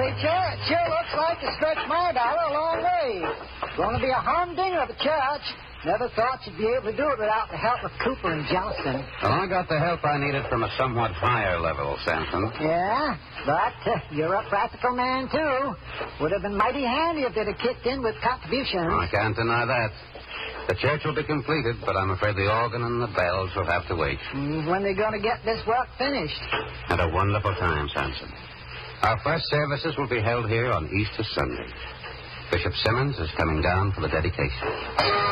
preacher. It sure looks like to stretch my dollar a long way. Going to be a humdinger of a church. Never thought you'd be able to do it without the help of Cooper and Johnston. Well, I got the help I needed from a somewhat higher level, Samson. Yeah, but you're a practical man, too. Would have been mighty handy if they'd have kicked in with contributions. I can't deny that. The church will be completed, but I'm afraid the organ and the bells will have to wait. When are they going to get this work finished? At a wonderful time, Samson. Our first services will be held here on Easter Sunday. Bishop Simmons is coming down for the dedication.